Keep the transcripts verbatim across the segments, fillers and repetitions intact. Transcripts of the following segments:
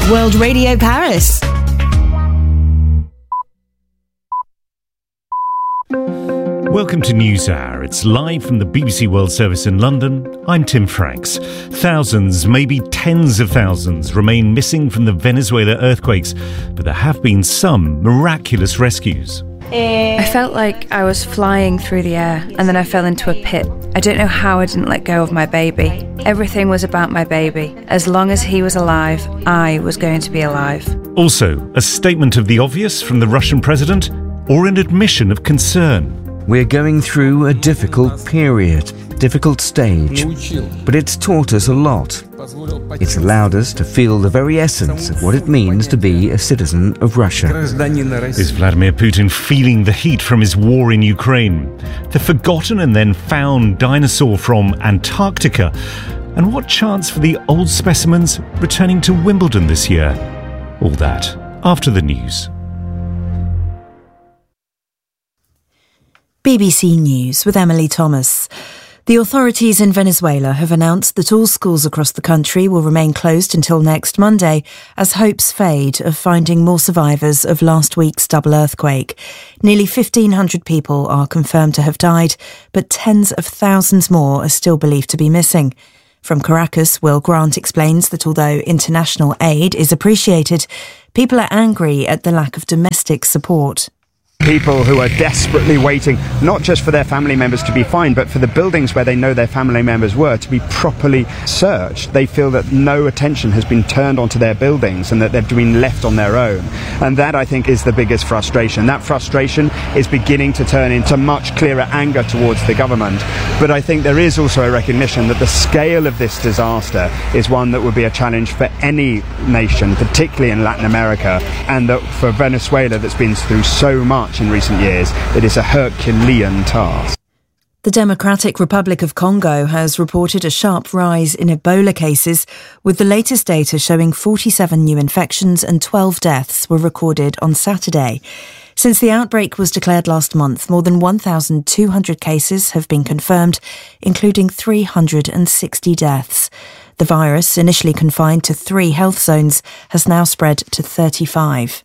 World Radio Paris. Welcome to NewsHour. It's live from the B B C World Service in London. I'm Tim Franks. Thousands, maybe tens of thousands, remain missing from the Venezuela earthquakes, but there have been some miraculous rescues. I felt like I was flying through the air and then I fell into a pit. I don't know how I didn't let go of my baby. Everything was about my baby. As long as he was alive, I was going to be alive. Also, a statement of the obvious from the Russian president, or an admission of concern. We're going through a difficult period, difficult stage, but it's taught us a lot. It's allowed us to feel the very essence of what it means to be a citizen of Russia. Is Vladimir Putin feeling the heat from his war in Ukraine? The forgotten and then found dinosaur from Antarctica? And what chance for the old specimens returning to Wimbledon this year? All that after the news. B B C News with Emily Thomas. The authorities in Venezuela have announced that all schools across the country will remain closed until next Monday as hopes fade of finding more survivors of last week's double earthquake. Nearly fifteen hundred people are confirmed to have died, but tens of thousands more are still believed to be missing. From Caracas, Will Grant explains that although international aid is appreciated, people are angry at the lack of domestic support. People who are desperately waiting, not just for their family members to be fined, but for the buildings where they know their family members were to be properly searched. They feel that no attention has been turned onto their buildings and that they've been left on their own. And that, I think, is the biggest frustration. That frustration is beginning to turn into much clearer anger towards the government. But I think there is also a recognition that the scale of this disaster is one that would be a challenge for any nation, particularly in Latin America, and that for Venezuela, that's been through so much in recent years, it is a Herculean task. The Democratic Republic of Congo has reported a sharp rise in Ebola cases, with the latest data showing forty-seven new infections and twelve deaths were recorded on Saturday. Since the outbreak was declared last month, more than one thousand two hundred cases have been confirmed, including three hundred sixty deaths. The virus, initially confined to three health zones, has now spread to thirty-five.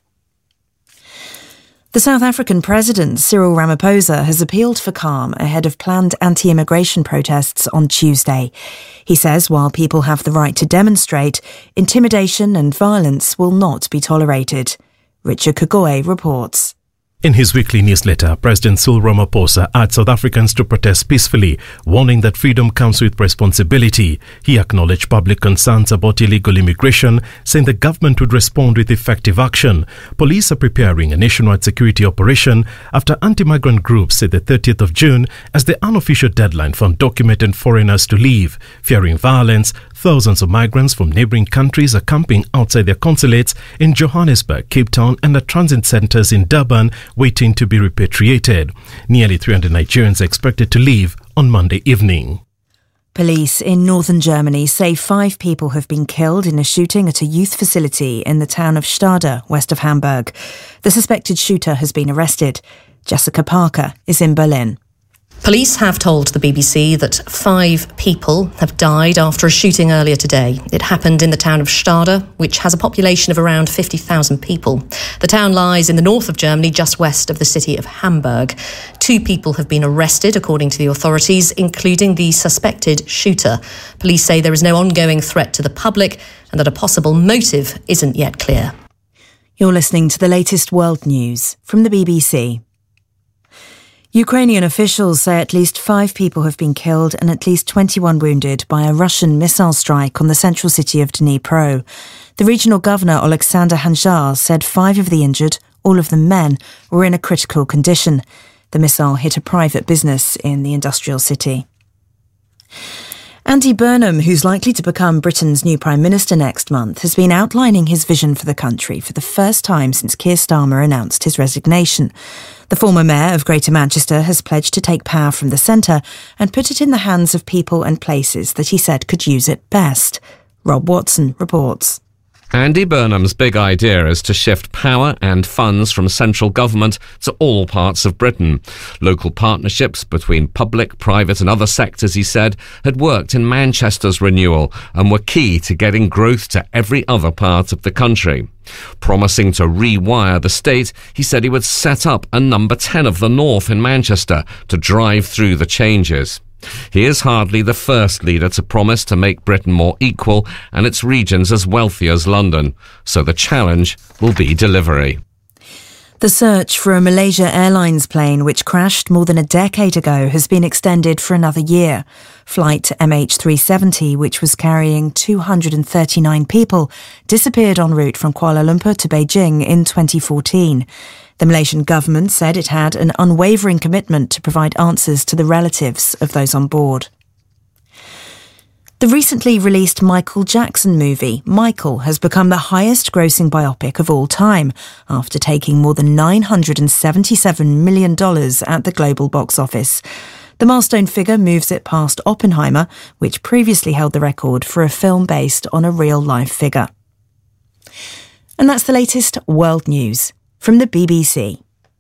The South African President, Cyril Ramaphosa, has appealed for calm ahead of planned anti-immigration protests on Tuesday. He says while people have the right to demonstrate, intimidation and violence will not be tolerated. Richard Kagoe reports. In his weekly newsletter, President Cyril Ramaphosa urged South Africans to protest peacefully, warning that freedom comes with responsibility. He acknowledged public concerns about illegal immigration, saying the government would respond with effective action. Police are preparing a nationwide security operation after anti-migrant groups set the thirtieth of June as the unofficial deadline for undocumented foreigners to leave. Fearing violence, thousands of migrants from neighbouring countries are camping outside their consulates in Johannesburg, Cape Town and at transit centres in Durban, waiting to be repatriated. Nearly three hundred Nigerians are expected to leave on Monday evening. Police in northern Germany say five people have been killed in a shooting at a youth facility in the town of Stade, west of Hamburg. The suspected shooter has been arrested. Jessica Parker is in Berlin. Police have told the B B C that five people have died after a shooting earlier today. It happened in the town of Stade, which has a population of around fifty thousand people. The town lies in the north of Germany, just west of the city of Hamburg. Two people have been arrested, according to the authorities, including the suspected shooter. Police say there is no ongoing threat to the public and that a possible motive isn't yet clear. You're listening to the latest world news from the B B C. Ukrainian officials say at least five people have been killed and at least twenty-one wounded by a Russian missile strike on the central city of Dnipro. The regional governor, Oleksandr Hanzhar, said five of the injured, all of them men, were in a critical condition. The missile hit a private business in the industrial city. Andy Burnham, who's likely to become Britain's new Prime Minister next month, has been outlining his vision for the country for the first time since Keir Starmer announced his resignation. The former mayor of Greater Manchester has pledged to take power from the centre and put it in the hands of people and places that he said could use it best. Rob Watson reports. Andy Burnham's big idea is to shift power and funds from central government to all parts of Britain. Local partnerships between public, private and other sectors, he said, had worked in Manchester's renewal and were key to getting growth to every other part of the country. Promising to rewire the state, he said he would set up a number ten of the North in Manchester to drive through the changes. He is hardly the first leader to promise to make Britain more equal and its regions as wealthy as London. So the challenge will be delivery. The search for a Malaysia Airlines plane which crashed more than a decade ago has been extended for another year. Flight M H three seventy, which was carrying two hundred thirty-nine people, disappeared en route from Kuala Lumpur to Beijing in twenty fourteen. The Malaysian government said it had an unwavering commitment to provide answers to the relatives of those on board. The recently released Michael Jackson movie, Michael, has become the highest-grossing biopic of all time, after taking more than nine hundred seventy-seven million dollars at the global box office. The milestone figure moves it past Oppenheimer, which previously held the record for a film based on a real-life figure. And that's the latest world news from the B B C.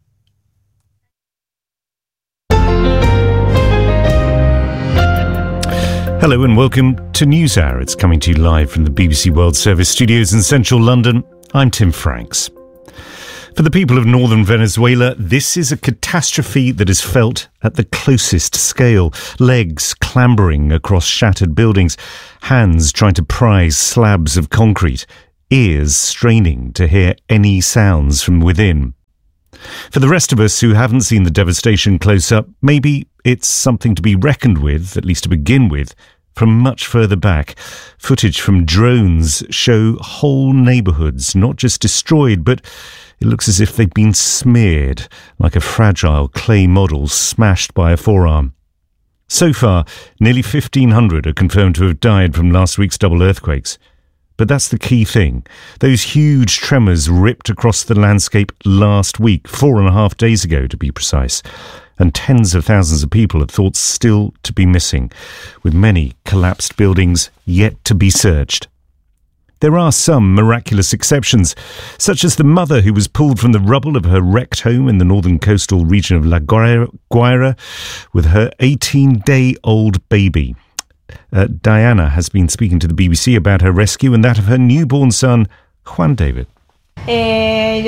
Hello and welcome to NewsHour. It's coming to you live from the B B C World Service studios in central London. I'm Tim Franks. For the people of northern Venezuela, this is a catastrophe that is felt at the closest scale. Legs clambering across shattered buildings, hands trying to prise slabs of concrete, ears straining to hear any sounds from within. For the rest of us who haven't seen the devastation close up, maybe it's something to be reckoned with, at least to begin with, from much further back. Footage from drones show whole neighbourhoods not just destroyed, but it looks as if they've been smeared, like a fragile clay model smashed by a forearm. So far, nearly fifteen hundred are confirmed to have died from last week's double earthquakes. But that's the key thing. Those huge tremors ripped across the landscape last week, four and a half days ago to be precise, and tens of thousands of people are thought still to be missing, with many collapsed buildings yet to be searched. There are some miraculous exceptions, such as the mother who was pulled from the rubble of her wrecked home in the northern coastal region of La Guaira with her eighteen-day-old baby. Uh, Diana has been speaking to the B B C about her rescue and that of her newborn son, Juan David. I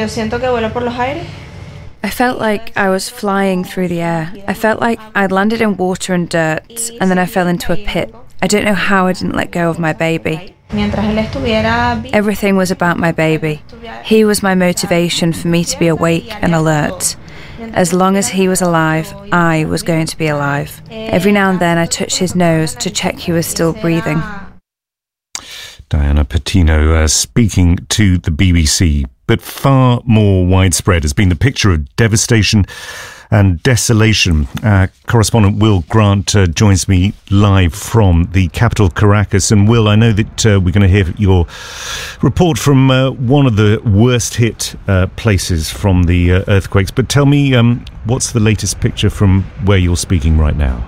felt like I was flying through the air. I felt like I'd landed in water and dirt, and then I fell into a pit. I don't know how I didn't let go of my baby. Everything was about my baby. He was my motivation for me to be awake and alert. As long as he was alive, I was going to be alive. Every now and then I touched his nose to check he was still breathing. Diana Patino uh, speaking to the B B C. But far more widespread has been the picture of devastation and desolation. Our correspondent Will Grant uh, joins me live from the capital, Caracas. And Will, I know that uh, we're going to hear your report from uh, one of the worst hit uh, places from the uh, earthquakes. But tell me, um, what's the latest picture from where you're speaking right now?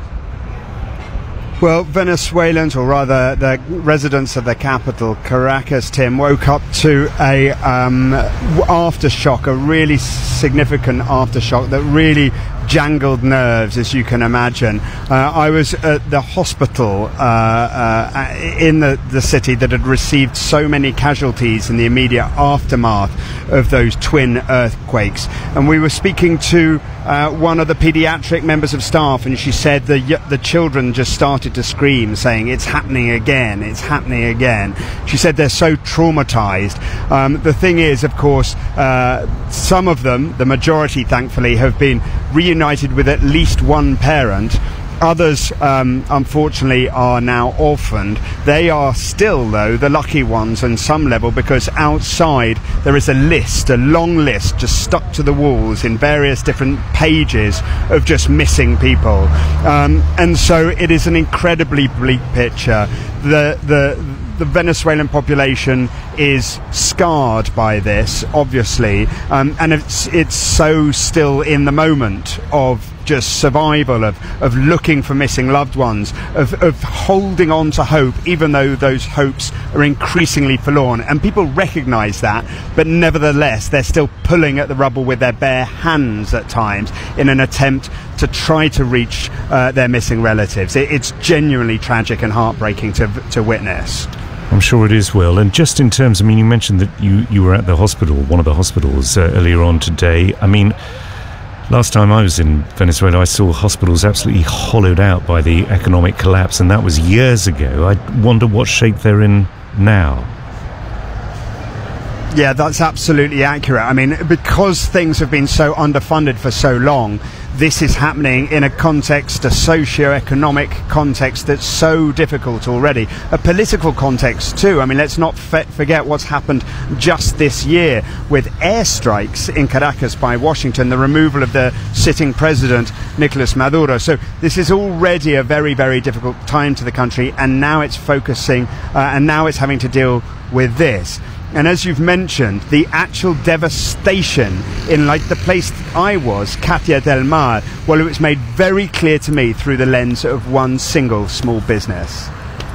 Well, Venezuelans, or rather the residents of the capital, Caracas, Tim, woke up to a um, aftershock, a really significant aftershock that really jangled nerves, as you can imagine. Uh, I was at the hospital uh, uh, in the, the city that had received so many casualties in the immediate aftermath of those twin earthquakes. And we were speaking to uh, one of the paediatric members of staff, and she said the, the children just started to scream, saying, "It's happening again, it's happening again." She said they're so traumatized. Um, the thing is, of course, uh, some of them, the majority thankfully, have been reunited with at least one parent. Others, um, unfortunately, are now orphaned. They are still, though, the lucky ones on some level, because outside there is a list, a long list, just stuck to the walls in various different pages of just missing people. Um, and so it is an incredibly bleak picture. The the the Venezuelan population is scarred by this, obviously, um, and it's it's so still in the moment of just survival, of, of looking for missing loved ones, of, of holding on to hope, even though those hopes are increasingly forlorn. And people recognise that, but nevertheless, they're still pulling at the rubble with their bare hands at times in an attempt to try to reach uh, their missing relatives. It, it's genuinely tragic and heartbreaking to, to witness. I'm sure it is, Will. And just in terms, I mean, you mentioned that you, you were at the hospital, one of the hospitals uh, earlier on today. I mean, last time I was in Venezuela, I saw hospitals absolutely hollowed out by the economic collapse, and that was years ago. I wonder what shape they're in now. Yeah, that's absolutely accurate. I mean, because things have been so underfunded for so long, this is happening in a context, a socio-economic context that's so difficult already. A political context too. I mean, let's not fe- forget what's happened just this year with airstrikes in Caracas by Washington, the removal of the sitting president, Nicolas Maduro. So this is already a very, very difficult time to the country, and now it's focusing, uh, and now it's having to deal with this. And as you've mentioned, the actual devastation in, like, the place I was, Katia del Mar, well, it was made very clear to me through the lens of one single small business.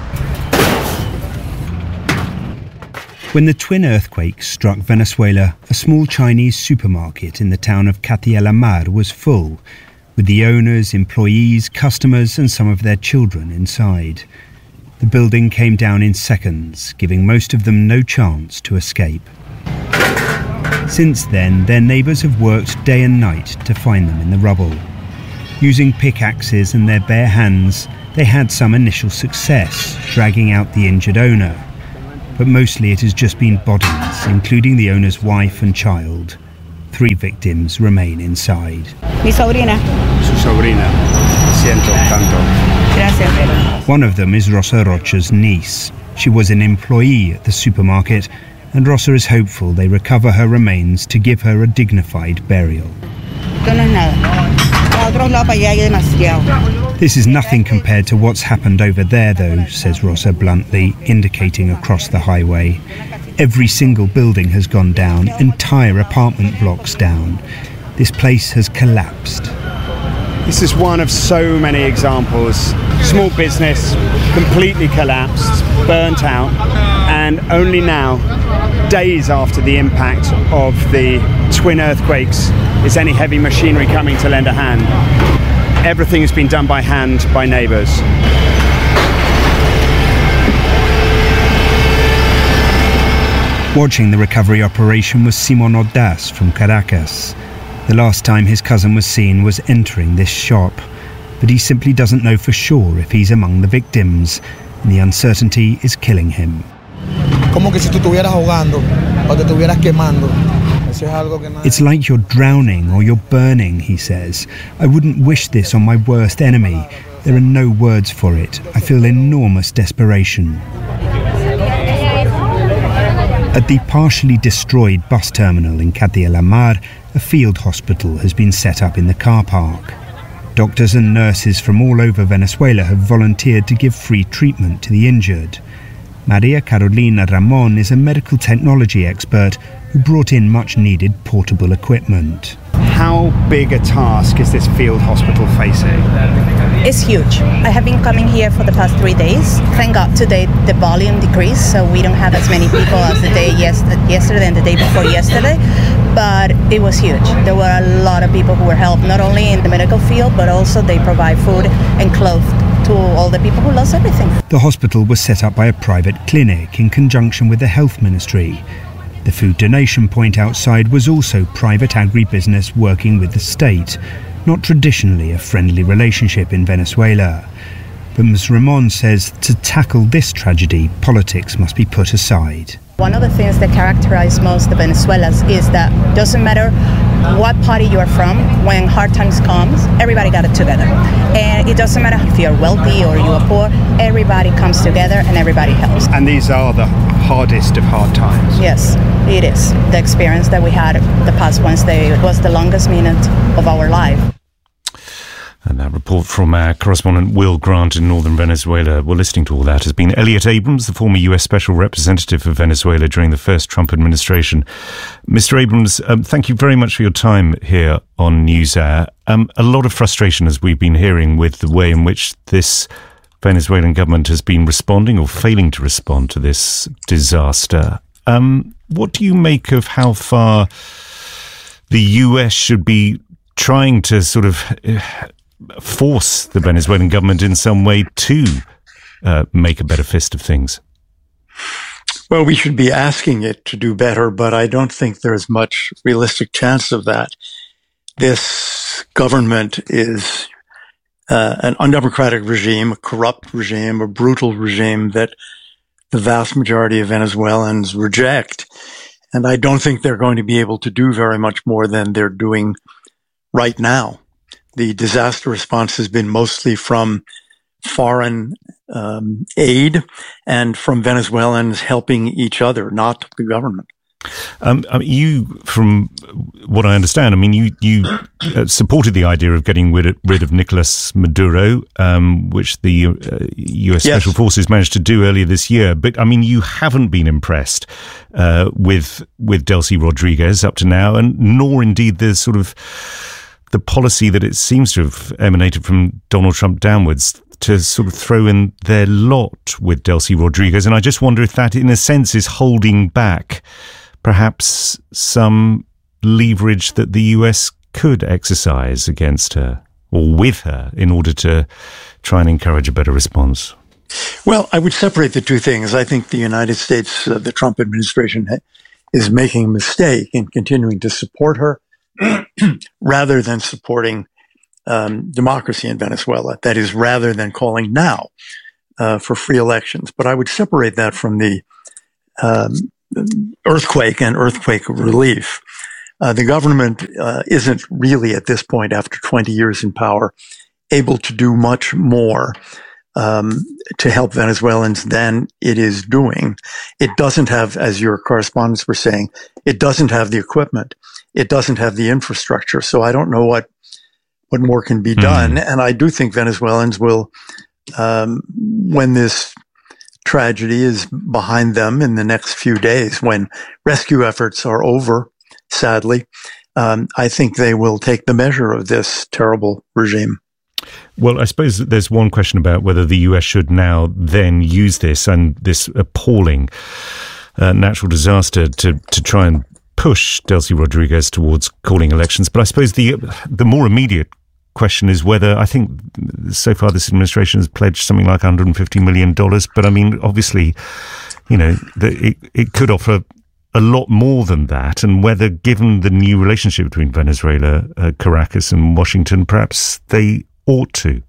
When the twin earthquakes struck Venezuela, a small Chinese supermarket in the town of Katia del Mar was full, with the owners, employees, customers and some of their children inside. The building came down in seconds, giving most of them no chance to escape. Since then, their neighbours have worked day and night to find them in the rubble. Using pickaxes and their bare hands, they had some initial success, dragging out the injured owner. But mostly it has just been bodies, including the owner's wife and child. Three victims remain inside. Mi sobrina. Su sobrina. Siento tanto. One of them is Rosa Rocha's niece. She was an employee at the supermarket, and Rosa is hopeful they recover her remains to give her a dignified burial. This is nothing compared to what's happened over there, though, says Rosa bluntly, indicating across the highway. Every single building has gone down, entire apartment blocks down. This place has collapsed. This is one of so many examples. Small business, completely collapsed, burnt out, and only now, days after the impact of the twin earthquakes, is any heavy machinery coming to lend a hand. Everything has been done by hand by neighbours. Watching the recovery operation was Simon Ordaz from Caracas. The last time his cousin was seen was entering this shop, but he simply doesn't know for sure if he's among the victims, and the uncertainty is killing him. It's like you're drowning or you're burning, he says. I wouldn't wish this on my worst enemy. There are no words for it. I feel enormous desperation. At the partially destroyed bus terminal in Katia del Mar, a field hospital has been set up in the car park. Doctors and nurses from all over Venezuela have volunteered to give free treatment to the injured. Maria Carolina Ramon is a medical technology expert who brought in much-needed portable equipment. How big a task is this field hospital facing? It's huge. I have been coming here for the past three days. Thank God today the volume decreased, so we don't have as many people as the day yes- yesterday and the day before yesterday. But it was huge. There were a lot of people who were helped, not only in the medical field, but also they provide food and clothes to all the people who lost everything. The hospital was set up by a private clinic in conjunction with the health ministry. The food donation point outside was also private agribusiness working with the state, not traditionally a friendly relationship in Venezuela. But Miz Ramon says to tackle this tragedy, politics must be put aside. One of the things that characterize most the Venezuelans is that it doesn't matter what party you are from, when hard times comes, everybody got it together. And it doesn't matter if you're wealthy or you are poor, everybody comes together and everybody helps. And these are the hardest of hard times. Yes, it is. The experience that we had the past Wednesday was the longest minute of our life. And that report from our correspondent Will Grant in northern Venezuela. Well, listening to all that has been Elliot Abrams, the former U S Special Representative for Venezuela during the first Trump administration. Mister Abrams, um, thank you very much for your time here on NewsHour. Um, a lot of frustration, as we've been hearing, with the way in which this Venezuelan government has been responding or failing to respond to this disaster. Um, what do you make of how far the U S should be trying to sort of force the Venezuelan government in some way to uh, make a better fist of things? Well, we should be asking it to do better, but I don't think there's much realistic chance of that. This government is uh, an undemocratic regime, a corrupt regime, a brutal regime that the vast majority of Venezuelans reject. And I don't think they're going to be able to do very much more than they're doing right now. The disaster response has been mostly from foreign um, aid and from Venezuelans helping each other, not the government. Um, I mean, you, from what I understand, I mean, you you uh, supported the idea of getting rid of, rid of Nicolas Maduro, um, which the uh, U S Special yes. Forces managed to do earlier this year. But I mean, you haven't been impressed uh, with with Delcy Rodriguez up to now, and nor indeed the sort of the policy that it seems to have emanated from Donald Trump downwards to sort of throw in their lot with Delcy Rodriguez. And I just wonder if that, in a sense, is holding back perhaps some leverage that the U S could exercise against her or with her in order to try and encourage a better response. Well, I would separate the two things. I think the United States, uh, the Trump administration ha- is making a mistake in continuing to support her rather than supporting um, democracy in Venezuela. That is, rather than calling now uh, for free elections. But I would separate that from the um, earthquake and earthquake relief. Uh, the government uh, isn't really at this point, after twenty years in power, able to do much more um, to help Venezuelans than it is doing. It doesn't have, as your correspondents were saying, it doesn't have the equipment. It doesn't have the infrastructure. So I don't know what what more can be done. Mm. And I do think Venezuelans will, um, when this tragedy is behind them in the next few days, when rescue efforts are over, sadly, um, I think they will take the measure of this terrible regime. Well, I suppose there's one question about whether the U S should now then use this and this appalling uh, natural disaster to, to try and push Delcy Rodriguez towards calling elections. But I suppose the the more immediate question is whether, I think so far this administration has pledged something like one hundred fifty million dollars. But I mean, obviously, you know, the, it, it could offer a lot more than that. And whether, given the new relationship between Venezuela, uh, Caracas and Washington, perhaps they ought to.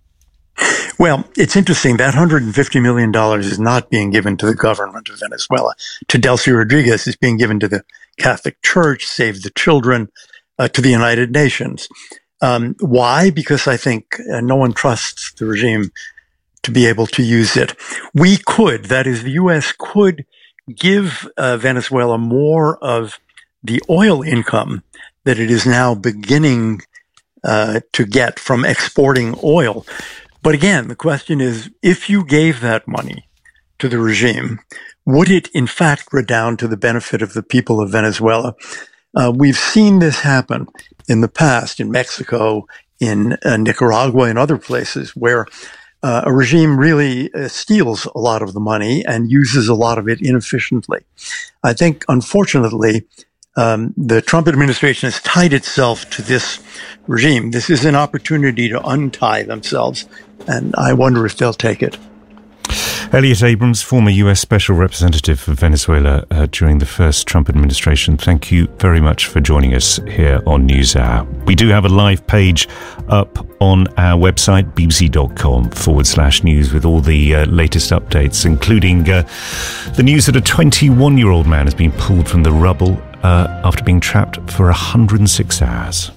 Well, it's interesting that one hundred fifty million dollars is not being given to the government of Venezuela. To Delcy Rodriguez, it's being given to the Catholic Church, Save the Children, uh, to the United Nations. Um, why? Because I think uh, no one trusts the regime to be able to use it. We could, that is, the U S could give uh, Venezuela more of the oil income that it is now beginning uh, to get from exporting oil. But again, the question is, if you gave that money to the regime, would it in fact redound to the benefit of the people of Venezuela? Uh, we've seen this happen in the past in Mexico, in uh, Nicaragua, and other places where uh, a regime really uh, steals a lot of the money and uses a lot of it inefficiently. I think, unfortunately, um, the Trump administration has tied itself to this regime. This is an opportunity to untie themselves, and I wonder if they'll take it. Elliot Abrams, former U S Special Representative for Venezuela uh, during the first Trump administration, thank you very much for joining us here on NewsHour. We do have a live page up on our website, bbc.com forward slash news, with all the uh, latest updates, including uh, the news that a twenty-one-year-old man has been pulled from the rubble uh, after being trapped for one hundred six hours.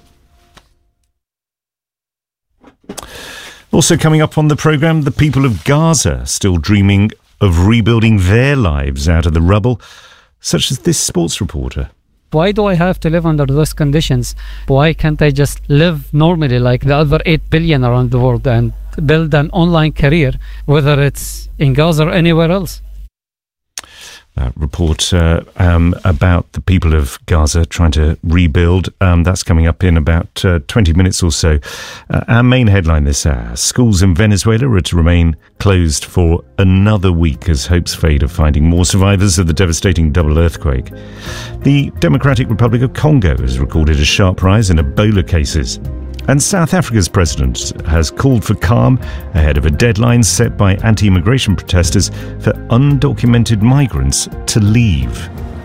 Also coming up on the programme, the people of Gaza still dreaming of rebuilding their lives out of the rubble, such as this sports reporter. Why do I have to live under those conditions? Why can't I just live normally like the other eight billion around the world and build an online career, whether it's in Gaza or anywhere else? Uh, report uh, um, about the people of Gaza trying to rebuild. Um, that's coming up in about uh, twenty minutes or so. Uh, our main headline this hour: schools in Venezuela are to remain closed for another week as hopes fade of finding more survivors of the devastating double earthquake. The Democratic Republic of Congo has recorded a sharp rise in Ebola cases. And South Africa's president has called for calm ahead of a deadline set by anti-immigration protesters for undocumented migrants to leave.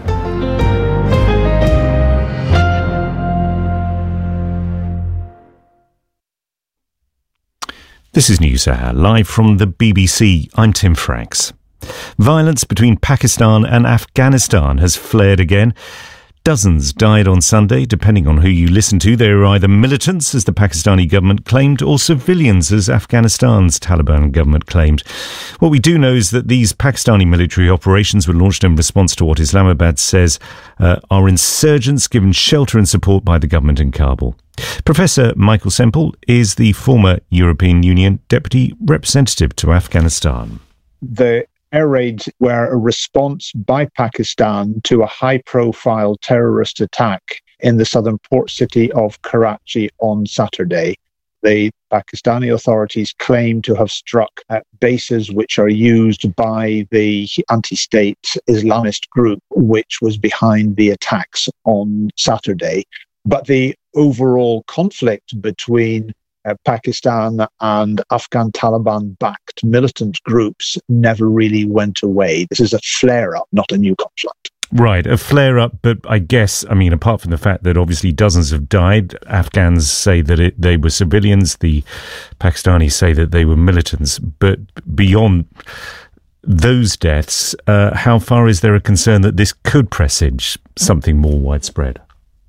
This is NewsHour, live from the B B C. I'm Tim Franks. Violence between Pakistan and Afghanistan has flared again. Dozens died on Sunday, depending on who you listen to. They were either militants, as the Pakistani government claimed, or civilians, as Afghanistan's Taliban government claimed. What we do know is that these Pakistani military operations were launched in response to what Islamabad says uh, are insurgents given shelter and support by the government in Kabul. Professor Michael Semple is the former European Union Deputy Representative to Afghanistan. The air raids were a response by Pakistan to a high-profile terrorist attack in the southern port city of Karachi on Saturday. The Pakistani authorities claim to have struck at bases which are used by the anti-state Islamist group which was behind the attacks on Saturday. But the overall conflict between Uh, Pakistan and Afghan Taliban-backed militant groups never really went away. This is a flare-up, not a new conflict. Right, a flare-up, but I guess, I mean, apart from the fact that obviously dozens have died, Afghans say that it, they were civilians, the Pakistanis say that they were militants, but beyond those deaths, uh, how far is there a concern that this could presage something more widespread?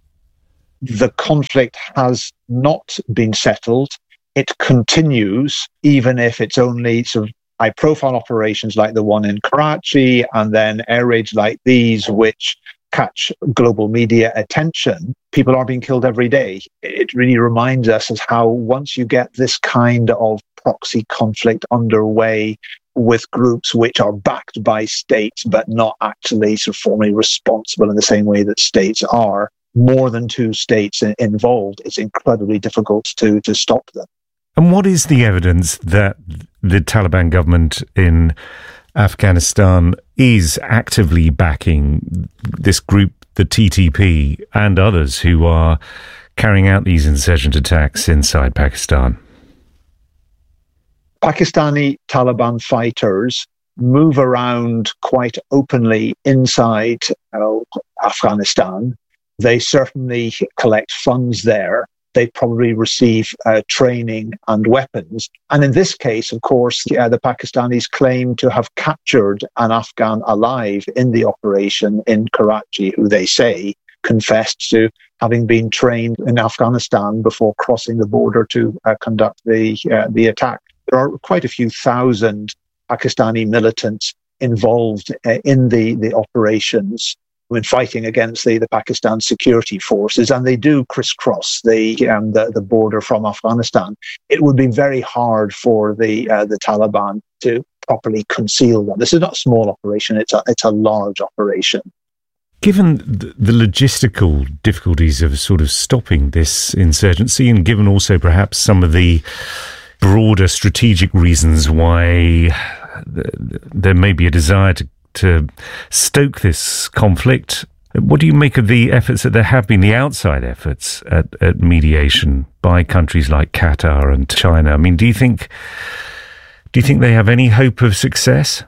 The conflict has not been settled. It continues, even if it's only sort of high-profile operations like the one in Karachi and then air raids like these, which catch global media attention. People are being killed every day. It really reminds us as how once you get this kind of proxy conflict underway with groups which are backed by states but not actually sort of formally responsible in the same way that states are, more than two states involved, it's incredibly difficult to, to stop them. And what is the evidence that the Taliban government in Afghanistan is actively backing this group, the T T P, and others who are carrying out these insurgent attacks inside Pakistan? Pakistani Taliban fighters move around quite openly inside uh, Afghanistan. They certainly collect funds there. They probably receive uh, training and weapons. And in this case, of course, uh, the Pakistanis claim to have captured an Afghan alive in the operation in Karachi, who they say confessed to having been trained in Afghanistan before crossing the border to uh, conduct the, uh, the attack. There are quite a few thousand Pakistani militants involved uh, in the, the operations when fighting against the, the Pakistan security forces, and they do crisscross the, um, the the border from Afghanistan. It would be very hard for the uh, the Taliban to properly conceal them. This is not a small operation; it's a it's a large operation. Given the, the logistical difficulties of sort of stopping this insurgency, and given also perhaps some of the broader strategic reasons why there may be a desire to to stoke this conflict, what do you make of the efforts that there have been, the outside efforts at, at mediation by countries like Qatar and China? I mean, do you think do you think they have any hope of success?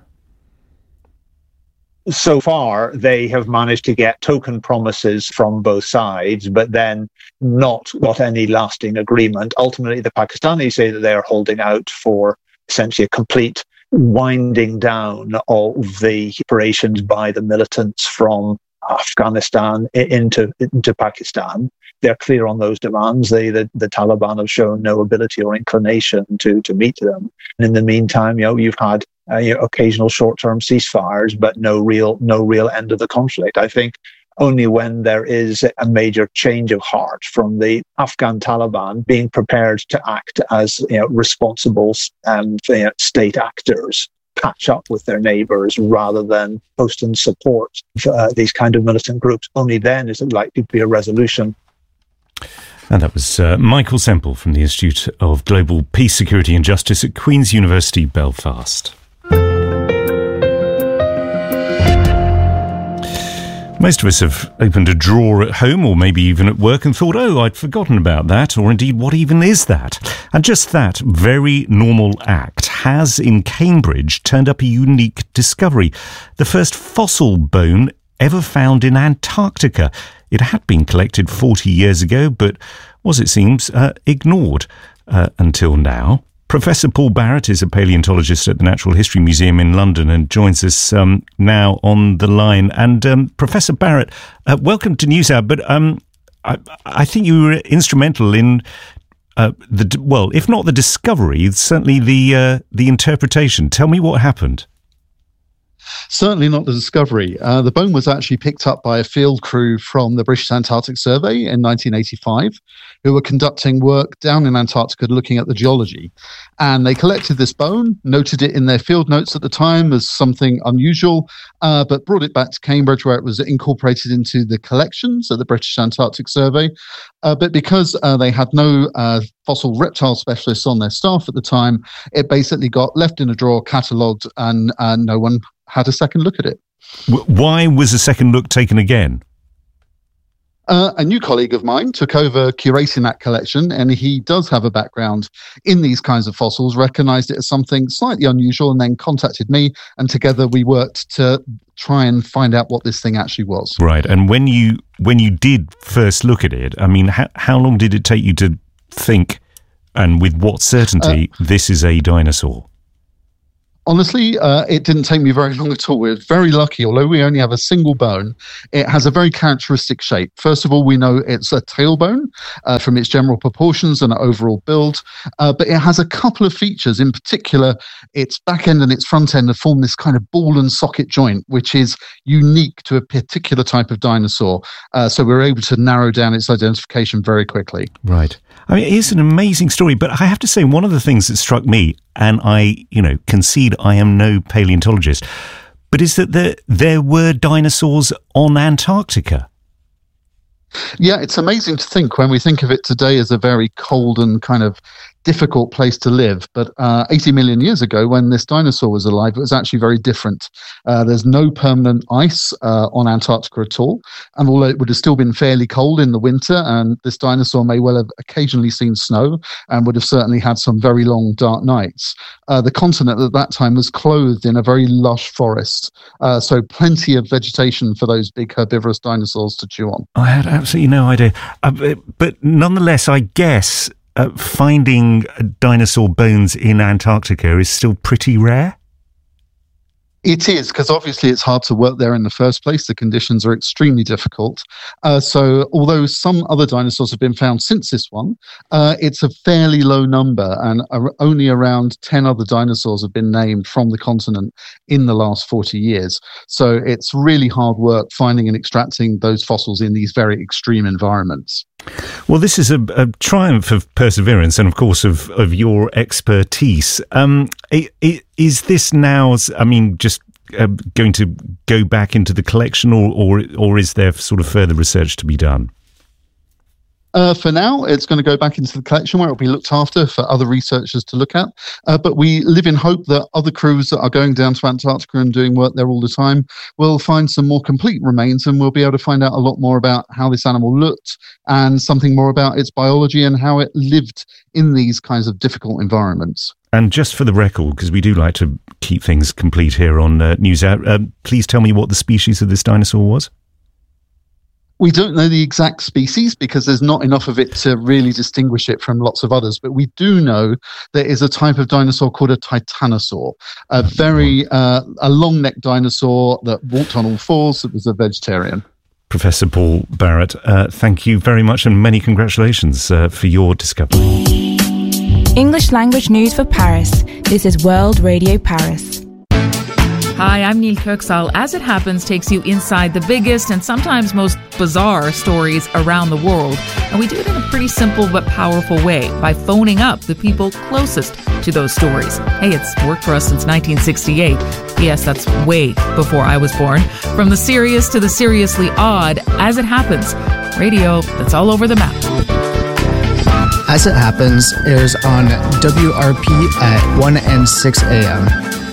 So far, they have managed to get token promises from both sides, but then not got any lasting agreement. Ultimately, the Pakistanis say that they are holding out for essentially a complete winding down of the operations by the militants from Afghanistan into, into Pakistan. They're clear on those demands. They, the, the Taliban have shown no ability or inclination to, to meet them. And in the meantime, you know, you've had uh, you know, occasional short-term ceasefires, but no real, no real end of the conflict. I think only when there is a major change of heart from the Afghan Taliban being prepared to act as, you know, responsible um, you know, state actors, catch up with their neighbours rather than post and support uh, these kind of militant groups. Only then is it likely to be a resolution. And that was uh, Michael Semple from the Institute of Global Peace, Security and Justice at Queen's University, Belfast. Most of us have opened a drawer at home or maybe even at work and thought, oh, I'd forgotten about that, or indeed, what even is that? And just that very normal act has, in Cambridge, turned up a unique discovery. The first fossil bone ever found in Antarctica. It had been collected forty years ago, but was, it seems, uh, ignored uh, until now. Professor Paul Barrett is a paleontologist at the Natural History Museum in London and joins us um, now on the line. And um, Professor Barrett, uh, welcome to NewsHour. But um, I, I think you were instrumental in uh, the well, if not the discovery, certainly the uh, the interpretation. Tell me what happened. Certainly not the discovery. Uh, the bone was actually picked up by a field crew from the British Antarctic Survey in nineteen eighty-five, who were conducting work down in Antarctica looking at the geology. And they collected this bone, noted it in their field notes at the time as something unusual, uh, but brought it back to Cambridge where it was incorporated into the collections at the British Antarctic Survey. Uh, but because uh, they had no uh, fossil reptile specialists on their staff at the time, it basically got left in a drawer, catalogued, and uh, no one had a second look at it. Why was a second look taken again? Uh, a new colleague of mine took over curating that collection, and he does have a background in these kinds of fossils, recognised it as something slightly unusual, and then contacted me, and together we worked to try and find out what this thing actually was. Right, and when you when you did first look at it, I mean, how, how long did it take you to think, and with what certainty, uh, this is a dinosaur? Honestly, uh, it didn't take me very long at all. We were very lucky. Although we only have a single bone, it has a very characteristic shape. First of all, we know it's a tailbone uh, from its general proportions and overall build, uh, but it has a couple of features. In particular, its back end and its front end have formed this kind of ball and socket joint, which is unique to a particular type of dinosaur. Uh, so we were able to narrow down its identification very quickly. Right. I mean, it's an amazing story, but I have to say, one of the things that struck me, and I, you know, concede I am no paleontologist, but is that there, there were dinosaurs on Antarctica. Yeah, it's amazing to think when we think of it today as a very cold and kind of difficult place to live. But uh, eighty million years ago, when this dinosaur was alive, it was actually very different. Uh, there's no permanent ice uh, on Antarctica at all. And although it would have still been fairly cold in the winter, and this dinosaur may well have occasionally seen snow and would have certainly had some very long, dark nights, uh, the continent at that time was clothed in a very lush forest. Uh, so plenty of vegetation for those big herbivorous dinosaurs to chew on. I had absolutely no idea. Uh, but nonetheless, I guess Uh, finding dinosaur bones in Antarctica is still pretty rare? It is, because obviously it's hard to work there in the first place. The conditions are extremely difficult. Uh, so although some other dinosaurs have been found since this one, uh, it's a fairly low number, and uh, only around ten other dinosaurs have been named from the continent in the last forty years. So it's really hard work finding and extracting those fossils in these very extreme environments. Well, this is a, a triumph of perseverance and, of course, of, of your expertise. Um, it, it, is this now, I mean, just uh, going to go back into the collection, or, or, or is there sort of further research to be done? Uh, for now, it's going to go back into the collection where it will be looked after for other researchers to look at. Uh, but we live in hope that other crews that are going down to Antarctica and doing work there all the time will find some more complete remains, and we'll be able to find out a lot more about how this animal looked and something more about its biology and how it lived in these kinds of difficult environments. And just for the record, because we do like to keep things complete here on uh, NewsHour, uh, please tell me what the species of this dinosaur was. We don't know the exact species because there's not enough of it to really distinguish it from lots of others. But we do know there is a type of dinosaur called a titanosaur, a very uh, a long-necked dinosaur that walked on all fours, that was a vegetarian. Professor Paul Barrett, uh, thank you very much, and many congratulations uh, for your discovery. English language news for Paris. This is World Radio Paris. Hi, I'm Neil Kirksall. As It Happens takes you inside the biggest and sometimes most bizarre stories around the world. And we do it in a pretty simple but powerful way by phoning up the people closest to those stories. Hey, it's worked for us since nineteen sixty-eight. Yes, that's way before I was born. From the serious to the seriously odd, As It Happens. Radio that's all over the map. As It Happens airs on W R P at one and six a.m.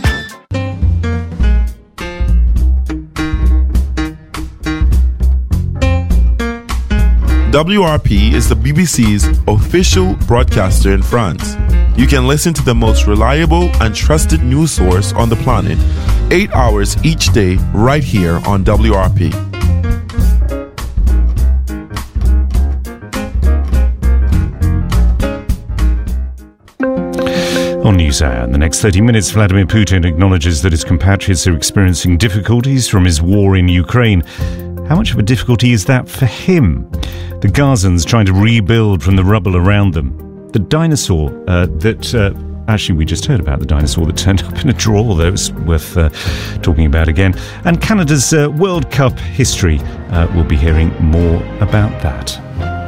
W R P is the B B C's official broadcaster in France. You can listen to the most reliable and trusted news source on the planet, eight hours each day, right here on W R P. On NewsHour, in the next thirty minutes, Vladimir Putin acknowledges that his compatriots are experiencing difficulties from his war in Ukraine. How much of a difficulty is that for him? The Gazans trying to rebuild from the rubble around them. The dinosaur uh, that... Uh, actually, we just heard about the dinosaur that turned up in a drawer. That was worth uh, talking about again. And Canada's uh, World Cup history. Uh, we'll be hearing more about that.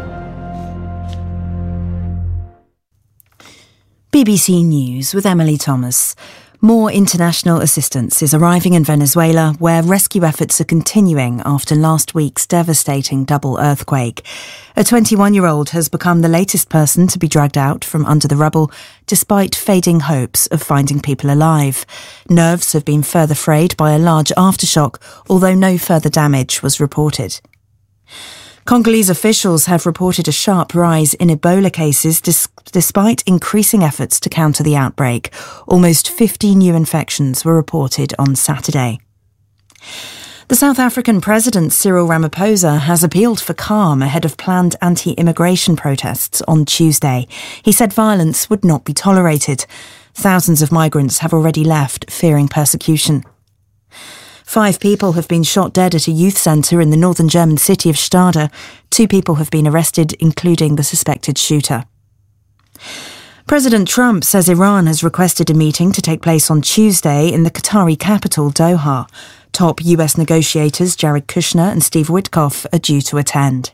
B B C News with Emily Thomas. More international assistance is arriving in Venezuela, where rescue efforts are continuing after last week's devastating double earthquake. A twenty-one-year-old has become the latest person to be dragged out from under the rubble, despite fading hopes of finding people alive. Nerves have been further frayed by a large aftershock, although no further damage was reported. Congolese officials have reported a sharp rise in Ebola cases dis- despite increasing efforts to counter the outbreak. Almost fifty new infections were reported on Saturday. The South African President Cyril Ramaphosa has appealed for calm ahead of planned anti-immigration protests on Tuesday. He said violence would not be tolerated. Thousands of migrants have already left, fearing persecution. Five people have been shot dead at a youth centre in the northern German city of Stade. Two people have been arrested, including the suspected shooter. President Trump says Iran has requested a meeting to take place on Tuesday in the Qatari capital, Doha. Top U S negotiators Jared Kushner and Steve Witkoff are due to attend.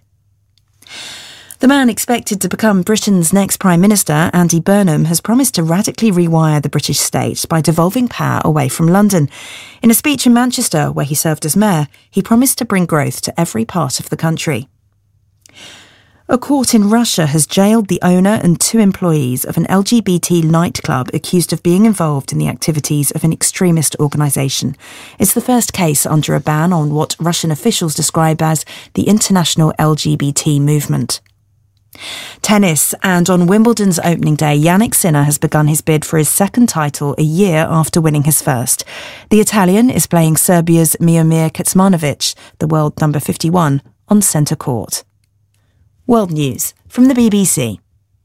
The man expected to become Britain's next Prime Minister, Andy Burnham, has promised to radically rewire the British state by devolving power away from London. In a speech in Manchester, where he served as mayor, he promised to bring growth to every part of the country. A court in Russia has jailed the owner and two employees of an L G B T nightclub accused of being involved in the activities of an extremist organisation. It's the first case under a ban on what Russian officials describe as the international L G B T movement. Tennis, and on Wimbledon's opening day, Jannik Sinner has begun his bid for his second title a year after winning his first. The Italian is playing Serbia's Miomir Kecmanovic, the world number fifty-one, on centre court. World News from the B B C.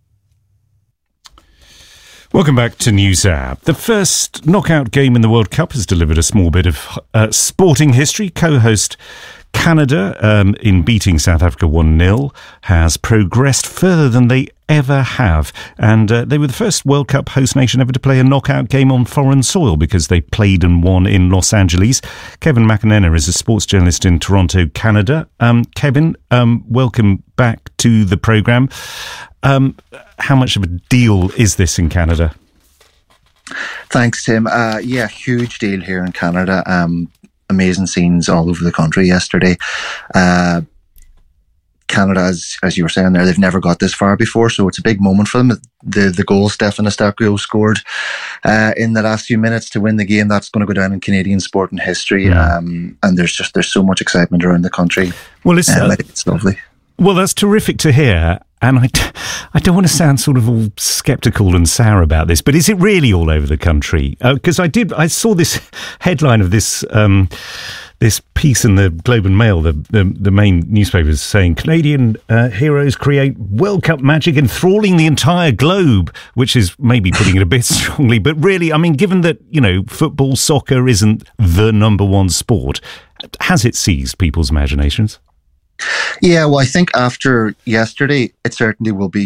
Welcome back to NewsHour. The first knockout game in the World Cup has delivered a small bit of uh, sporting history. Co-host Canada, um, in beating South Africa one nil, has progressed further than they ever have. And uh, they were the first World Cup host nation ever to play a knockout game on foreign soil because they played and won in Los Angeles. Kevin McInerney is a sports journalist in Toronto, Canada. Um, Kevin, um, welcome back to the programme. Um, how much of a deal is this in Canada? Thanks, Tim. Uh, yeah, huge deal here in Canada. Um, amazing scenes all over the country yesterday. Uh, Canada, as, as you were saying there, they've never got this far before, so it's a big moment for them. The the goal Stefan Eustáquio scored uh, in the last few minutes to win the game, that's going to go down in Canadian sport and history. Yeah. Um, and there's just there's so much excitement around the country. Well, it's, um, uh, it's lovely. Well, that's terrific to hear. And I, I don't want to sound sort of all sceptical and sour about this, but is it really all over the country? Because uh, I did, I saw this headline of this um, this piece in the Globe and Mail, the the, the main newspapers, saying Canadian uh, heroes create World Cup magic, enthralling the entire globe, which is maybe putting it a bit strongly, but really, I mean, given that, you know, football, soccer isn't the number one sport, has it seized people's imaginations? Yeah, well, I think after yesterday, it certainly will be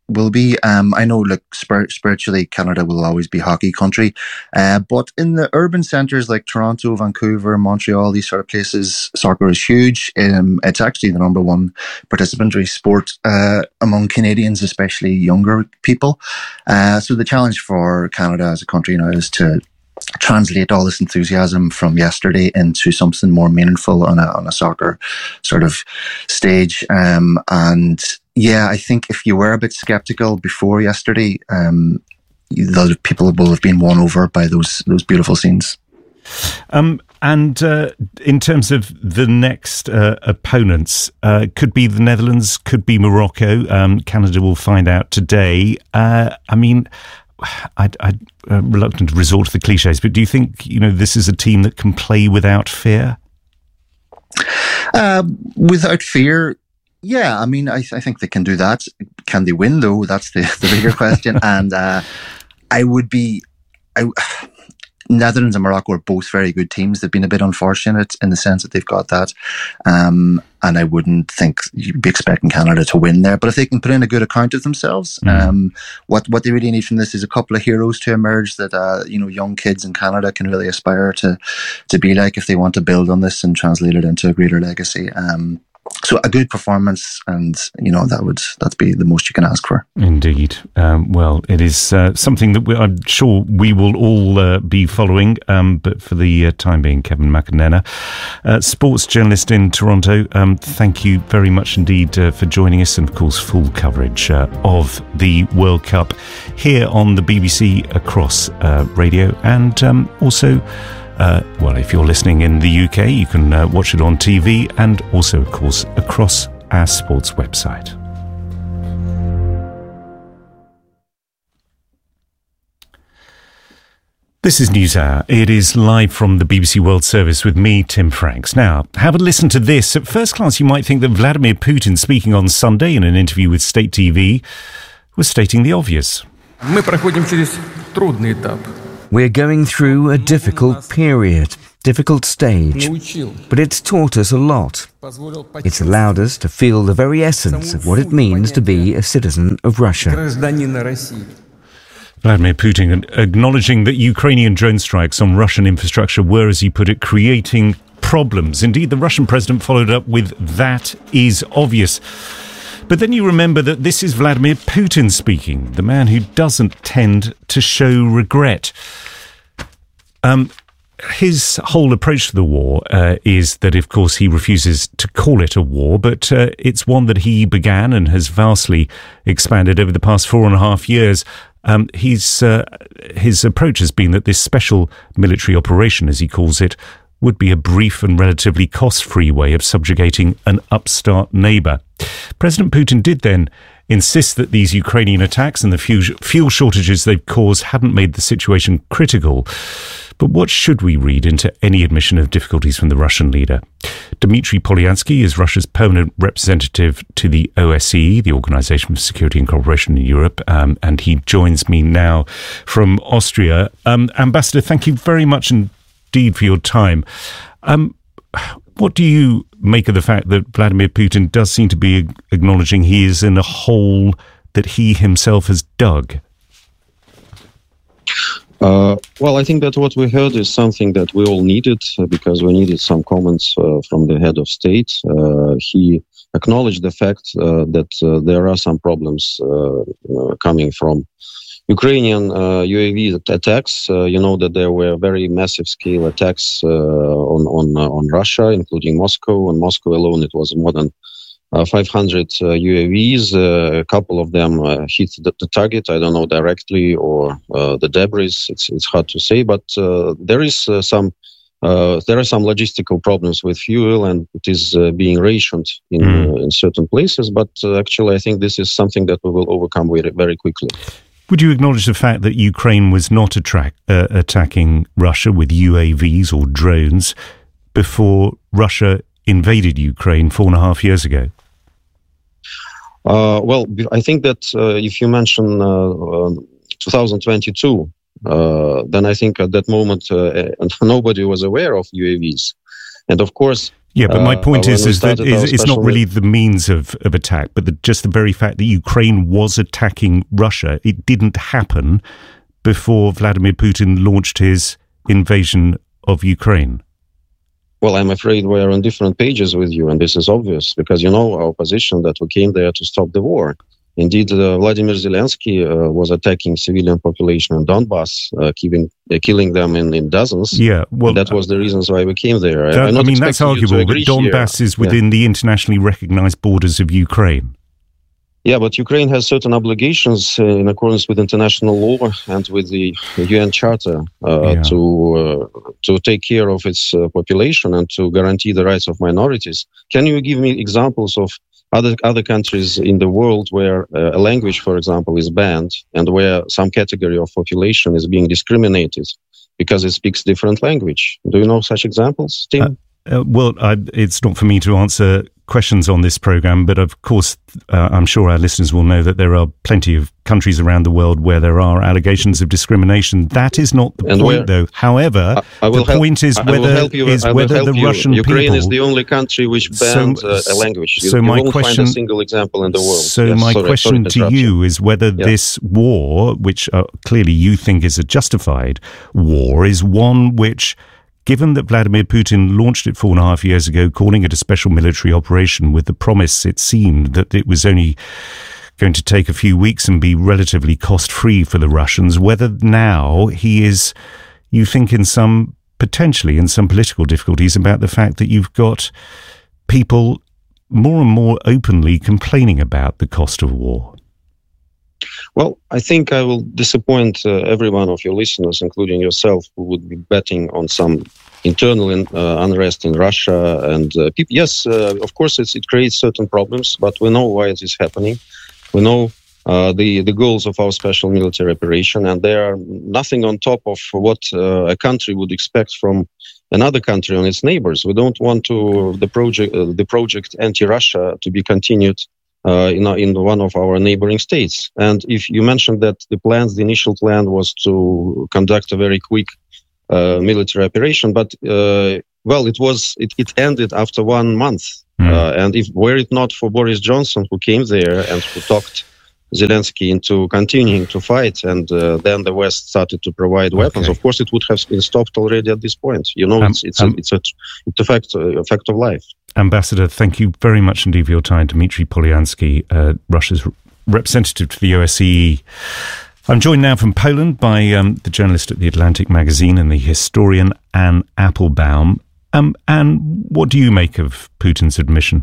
will be. Um, I know, look, spir- spiritually, Canada will always be hockey country. Uh, but in the urban centres like Toronto, Vancouver, Montreal, these sort of places, soccer is huge. Um, it's actually the number one participatory sport uh, among Canadians, especially younger people. Uh, so the challenge for Canada as a country now is to translate all this enthusiasm from yesterday into something more meaningful on a, on a soccer sort of stage. Um, and yeah, I think if you were a bit skeptical before yesterday, um, the people will have been won over by those those beautiful scenes. Um, and uh, in terms of the next uh, opponents, uh, could be the Netherlands, could be Morocco. Um, Canada will find out today. Uh, I mean, I'd, I'd uh, reluctant to resort to the cliches, but do you think, you know, this is a team that can play without fear? Uh, without fear, yeah. I mean, I, I think they can do that. Can they win, though? That's the, the bigger question. And uh, I would be... I, Netherlands and Morocco are both very good teams. They've been a bit unfortunate in the sense that they've got that. Um, and I wouldn't think you'd be expecting Canada to win there. But if they can put in a good account of themselves, mm. um, what what they really need from this is a couple of heroes to emerge that, uh, you know, young kids in Canada can really aspire to, to be like if they want to build on this and translate it into a greater legacy. Um, So a good performance, and you know that would that'd be the most you can ask for. Indeed. Um, well, it is uh, something that we, I'm sure we will all uh, be following. Um, but for the uh, time being, Kevin McInerney, uh, sports journalist in Toronto, um, thank you very much indeed uh, for joining us, and of course, full coverage uh, of the World Cup here on the B B C Across uh, Radio, and um, also. Uh, well, if you're listening in the U K, you can uh, watch it on T V, and also, of course, across our sports website. This is NewsHour. It is live from the B B C World Service with me, Tim Franks. Now, have a listen to this. At first glance, you might think that Vladimir Putin, speaking on Sunday in an interview with State T V, was stating the obvious. Мы проходим через трудный этап. We're going through a difficult period, difficult stage, but it's taught us a lot. It's allowed us to feel the very essence of what it means to be a citizen of Russia. Vladimir Putin acknowledging that Ukrainian drone strikes on Russian infrastructure were, as he put it, creating problems. Indeed, the Russian president followed up with, "That is obvious." But then you remember that this is Vladimir Putin speaking, the man who doesn't tend to show regret. Um, his whole approach to the war uh, is that, of course, he refuses to call it a war, but uh, it's one that he began and has vastly expanded over the past four and a half years. Um, he's, uh, his approach has been that this special military operation, as he calls it, would be a brief and relatively cost-free way of subjugating an upstart neighbour. President Putin did then insist that these Ukrainian attacks and the fuel shortages they've caused hadn't made the situation critical. But what should we read into any admission of difficulties from the Russian leader? Dmitry Polyansky is Russia's permanent representative to the O S C E, the Organization for Security and Cooperation in Europe, um, and he joins me now from Austria. Um, Ambassador, thank you very much indeed for your time. Um, what do you make of the fact that Vladimir Putin does seem to be acknowledging he is in a hole that he himself has dug? Uh, well, I think that what we heard is something that we all needed, uh, because we needed some comments uh, from the head of state. Uh, he acknowledged the fact uh, that uh, there are some problems uh, uh, coming from Ukrainian uh, U A V attacks. Uh, you know that there were very massive scale attacks uh, on on uh, on Russia, including Moscow. On Moscow alone, it was more than uh, five hundred uh, U A Vs. Uh, a couple of them uh, hit the, the target. I don't know directly, or uh, the debris. It's it's hard to say, but uh, there is uh, some. Uh, there are some logistical problems with fuel, and it is uh, being rationed in mm. uh, in certain places. But uh, actually, I think this is something that we will overcome very, very quickly. Would you acknowledge the fact that Ukraine was not attract, uh, attacking Russia with U A Vs or drones before Russia invaded Ukraine four and a half years ago? Uh, well, I think that uh, if you mention uh, uh, twenty twenty-two, uh, then I think at that moment uh, nobody was aware of U A Vs. And of course, Yeah, but my point uh, is, is that is, it's not really the means of, of attack, but the, just the very fact that Ukraine was attacking Russia. It didn't happen before Vladimir Putin launched his invasion of Ukraine. Well, I'm afraid we're on different pages with you, and this is obvious, because you know our position that we came there to stop the war. Indeed, uh, Vladimir Zelensky uh, was attacking civilian population in Donbass, uh, keeping, uh, killing them in, in dozens. Yeah, well, and that was the reasons why we came there. That, I, I mean, that's arguable, but Donbass here. is within yeah. the internationally recognized borders of Ukraine. Yeah, but Ukraine has certain obligations uh, in accordance with international law and with the U N Charter uh, yeah. to uh, to take care of its uh, population and to guarantee the rights of minorities. Can you give me examples of other other countries in the world where uh, a language, for example, is banned and where some category of population is being discriminated because it speaks different language? Do you know such examples, Tim? Uh, uh, well, I, it's not for me to answer questions on this program, but of course, uh, I'm sure our listeners will know that there are plenty of countries around the world where there are allegations of discrimination. That is not the and point, where, though. However, I, I the help, point is whether you, is whether the you. Russian Ukraine people. is the only country which banned so, uh, a language. You, so you my won't question, find a single example in the world. So yes, my sorry, question sorry to you you. is whether yeah. this war, which uh, clearly you think is a justified war, is one which, given that Vladimir Putin launched it four and a half years ago, calling it a special military operation with the promise, it seemed, that it was only going to take a few weeks and be relatively cost-free for the Russians, whether now he is, you think, in some, potentially in some political difficulties about the fact that you've got people more and more openly complaining about the cost of war. Well, I think I will disappoint uh, every one of your listeners, including yourself, who would be betting on some internal in, uh, unrest in Russia. And uh, people, yes, uh, of course, it's, it creates certain problems, but we know why it is happening. We know uh, the, the goals of our special military operation, and they are nothing on top of what uh, a country would expect from another country on its neighbors. We don't want to the project, uh, the project anti-Russia to be continued Uh, in, in one of our neighboring states. And if you mentioned that the plans, the initial plan was to conduct a very quick uh, military operation, but uh, well, it was it, it ended after one month. Mm. Uh, and if were it not for Boris Johnson, who came there and who talked Zelensky into continuing to fight, and uh, then the West started to provide weapons, okay. of course, it would have been stopped already at this point. You know, um, it's it's um, a, it's a it's a fact a fact of life. Ambassador, thank you very much indeed for your time. Dmitry Polyansky, uh, Russia's representative to the O S C E. I'm joined now from Poland by um, the journalist at The Atlantic magazine and the historian Anne Applebaum. Um, Anne, what do you make of Putin's admission?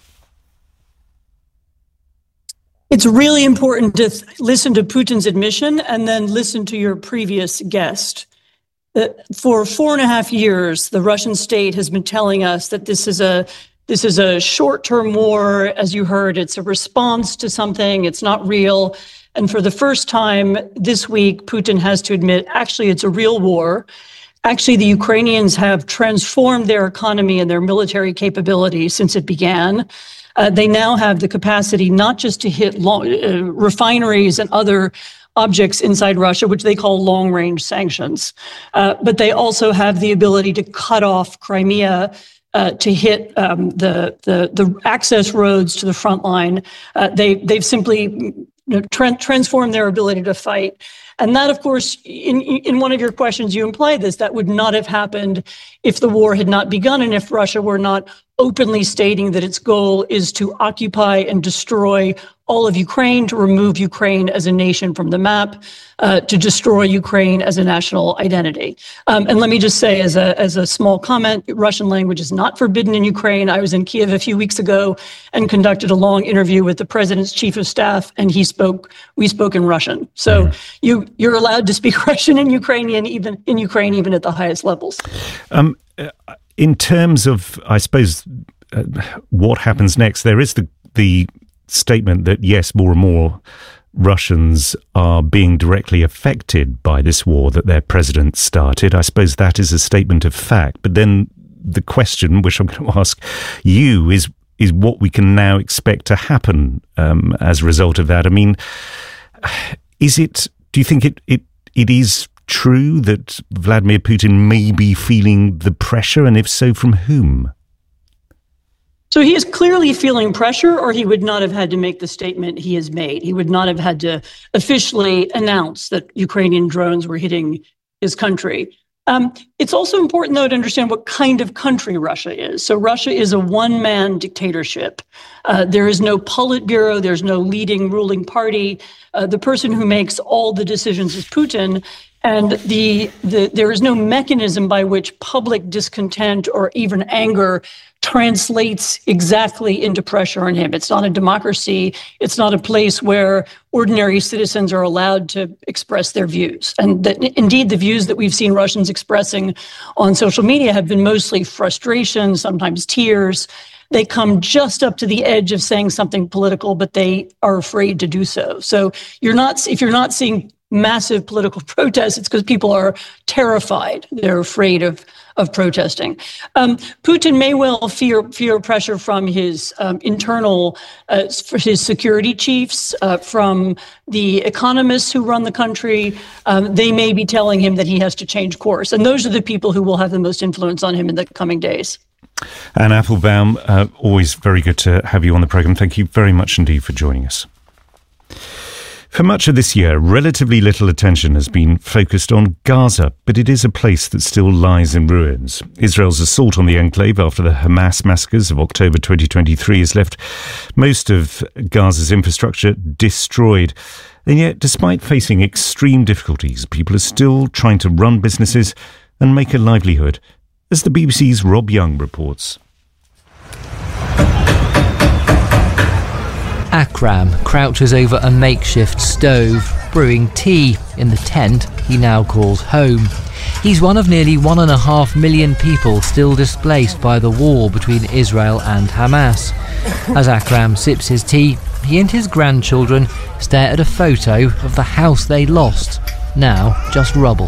It's really important to th- listen to Putin's admission and then listen to your previous guest. Uh, for four and a half years, the Russian state has been telling us that this is a this is a short-term war. As you heard, it's a response to something. It's not real. And for the first time this week, Putin has to admit, actually, it's a real war. Actually, the Ukrainians have transformed their economy and their military capability since it began. Uh, they now have the capacity not just to hit long, uh, refineries and other objects inside Russia, which they call long-range sanctions. Uh, but they also have the ability to cut off Crimea, uh, to hit um, the, the the access roads to the front line. Uh, they, they've simply you know, tra- transformed their ability to fight. And that, of course, in, in one of your questions, you implied this, that would not have happened if the war had not begun and if Russia were not openly stating that its goal is to occupy and destroy all of Ukraine, to remove Ukraine as a nation from the map, uh, to destroy Ukraine as a national identity. Um, and let me just say, as a as a small comment, Russian language is not forbidden in Ukraine. I was in Kiev a few weeks ago and conducted a long interview with the president's chief of staff, and he spoke. We spoke in Russian. So you you're allowed to speak Russian and Ukrainian, even in Ukraine, even at the highest levels. Um, in terms of, I suppose, uh, what happens next, there is the the. statement that yes, more and more Russians are being directly affected by this war that their president started. I suppose that is a statement of fact. But then the question, which I'm going to ask you, is is what we can now expect to happen um, as a result of that. I mean, is it? Do you think it it it is true that Vladimir Putin may be feeling the pressure, and if so, from whom? So he is clearly feeling pressure, or he would not have had to make the statement he has made. He would not have had to officially announce that Ukrainian drones were hitting his country. Um, it's also important, though, to understand what kind of country Russia is. So Russia is a one-man dictatorship. Uh, there is no Politburo. There's no leading ruling party. Uh, the person who makes all the decisions is Putin. And the, the there is no mechanism by which public discontent or even anger translates exactly into pressure on him. It's not a democracy. It's not a place where ordinary citizens are allowed to express their views. And that, indeed, the views that we've seen Russians expressing on social media have been mostly frustration, sometimes tears. They come just up to the edge of saying something political, but they are afraid to do so. So you're not, if you're not seeing massive political protests, it's because people are terrified. They're afraid of of protesting. Um, Putin may well fear fear pressure from his um, internal, uh, for his security chiefs, uh, from the economists who run the country. Um, they may be telling him that he has to change course. And those are the people who will have the most influence on him in the coming days. Anne Applebaum, uh, always very good to have you on the programme. Thank you very much indeed for joining us. For much of this year, relatively little attention has been focused on Gaza, but it is a place that still lies in ruins. Israel's assault on the enclave after the Hamas massacres of October twenty twenty-three has left most of Gaza's infrastructure destroyed. And yet, despite facing extreme difficulties, people are still trying to run businesses and make a livelihood, as the B B C's Rob Young reports. Akram crouches over a makeshift stove, brewing tea in the tent he now calls home. He's one of nearly one and a half million people still displaced by the war between Israel and Hamas. As Akram sips his tea, he and his grandchildren stare at a photo of the house they lost, now just rubble.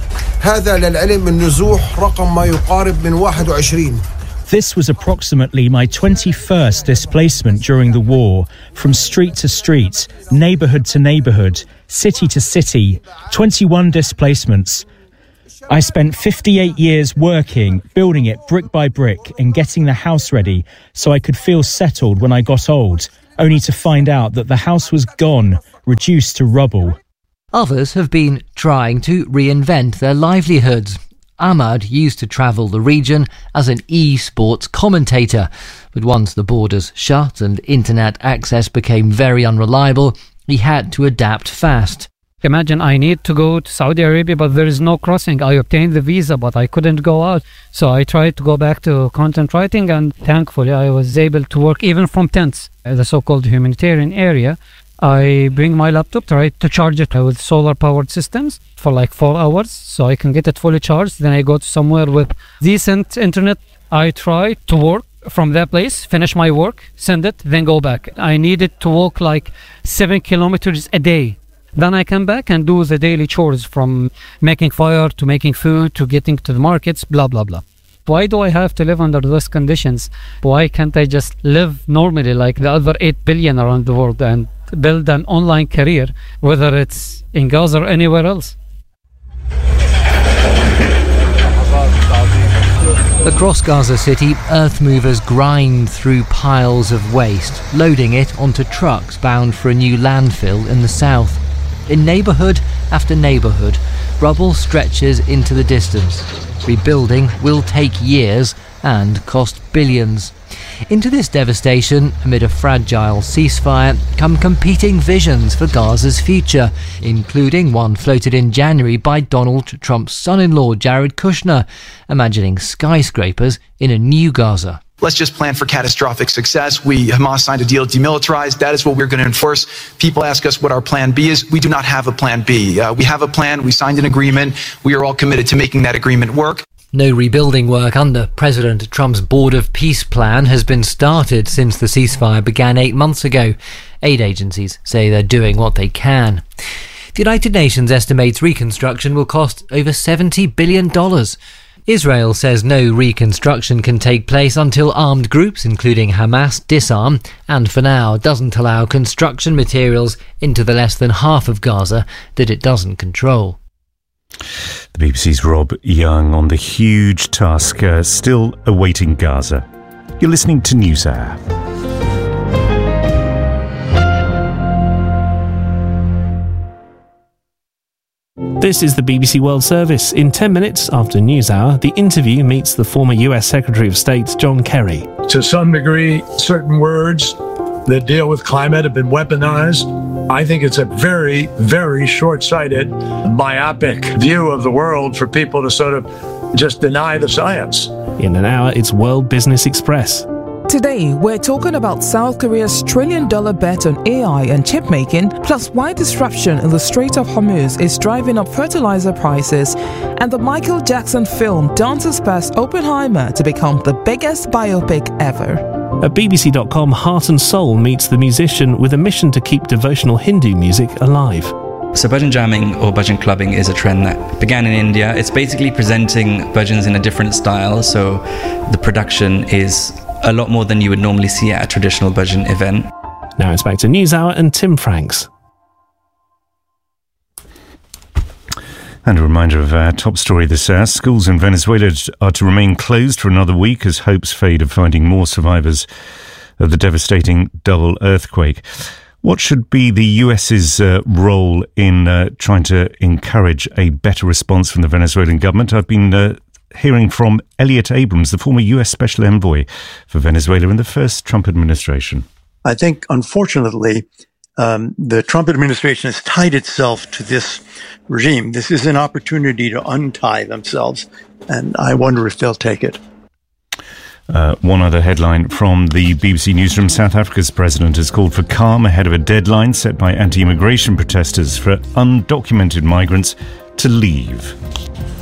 This was approximately my twenty-first displacement during the war, from street to street, neighbourhood to neighbourhood, city to city, twenty-one displacements. I spent fifty-eight years working, building it brick by brick and getting the house ready so I could feel settled when I got old, only to find out that the house was gone, reduced to rubble. Others have been trying to reinvent their livelihoods. Ahmad used to travel the region as an e-sports commentator, but once the borders shut and internet access became very unreliable, he had to adapt fast. Imagine I need to go to Saudi Arabia, but there is no crossing. I obtained the visa, but I couldn't go out. So I tried to go back to content writing, and thankfully I was able to work even from tents, the so-called humanitarian area. I bring my laptop, try to charge it with solar-powered systems for like four hours so I can get it fully charged. Then I go to somewhere with decent internet. I try to work from that place, finish my work, send it, then go back. I needed to walk like seven kilometers a day. Then I come back and do the daily chores, from making fire to making food to getting to the markets, blah, blah, blah. Why do I have to live under those conditions? Why can't I just live normally like the other eight billion around the world and build an online career, whether it's in Gaza or anywhere else? Across Gaza City, earth movers grind through piles of waste, loading it onto trucks bound for a new landfill in the south. In neighbourhood after neighbourhood, rubble stretches into the distance. Rebuilding will take years and cost billions. Into this devastation, amid a fragile ceasefire, come competing visions for Gaza's future, including one floated in January by Donald Trump's son-in-law, Jared Kushner, imagining skyscrapers in a new Gaza. Let's just plan for catastrophic success. We, Hamas signed a deal to demilitarize. That is what we're going to enforce. People ask us what our plan B is. We do not have a plan B. Uh, we have a plan. We signed an agreement. We are all committed to making that agreement work. No rebuilding work under President Trump's Board of Peace plan has been started since the ceasefire began eight months ago. Aid agencies say they're doing what they can. The United Nations estimates reconstruction will cost over seventy billion dollars. Israel says no reconstruction can take place until armed groups, including Hamas, disarm, and for now doesn't allow construction materials into the less than half of Gaza that it doesn't control. The B B C's Rob Young on the huge task uh, still awaiting Gaza. You're listening to NewsHour. This is the B B C World Service. In ten minutes after NewsHour, the interview meets the former U S Secretary of State John Kerry. To some degree, certain words that deal with climate have been weaponized. I think it's a very, very short-sighted, myopic view of the world for people to sort of just deny the science. In an hour, it's World Business Express. Today, we're talking about South Korea's trillion-dollar bet on A I and chip making, plus why disruption in the Strait of Hormuz is driving up fertilizer prices, and the Michael Jackson film dances past Oppenheimer to become the biggest biopic ever. At B B C dot com, Heart and Soul meets the musician with a mission to keep devotional Hindu music alive. So bhajan jamming or bhajan clubbing is a trend that began in India. It's basically presenting bhajans in a different style, so the production is a lot more than you would normally see at a traditional bhajan event. Now it's back to NewsHour and Tim Franks. And a reminder of our top story this hour. Schools in Venezuela are to remain closed for another week as hopes fade of finding more survivors of the devastating double earthquake. What should be the US's uh, role in uh, trying to encourage a better response from the Venezuelan government? I've been uh, hearing from Elliot Abrams, the former U S Special Envoy for Venezuela in the first Trump administration. I think, unfortunately, um, the Trump administration has tied itself to this regime. This is an opportunity to untie themselves, and I wonder if they'll take it. Uh, one other headline from the B B C Newsroom. South Africa's president has called for calm ahead of a deadline set by anti-immigration protesters for undocumented migrants to leave.